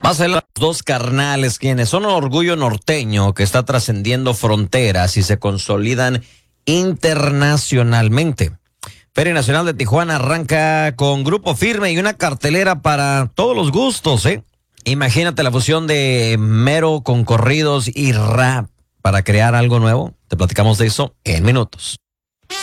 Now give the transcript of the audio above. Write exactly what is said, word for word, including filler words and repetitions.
Más a los dos carnales, quienes son un orgullo norteño que está trascendiendo fronteras y se consolidan internacionalmente. Feria Nacional de Tijuana arranca con grupo firme y una cartelera para todos los gustos, ¿eh? Imagínate la fusión de mero con corridos y rap para crear algo nuevo. Te platicamos de eso en minutos.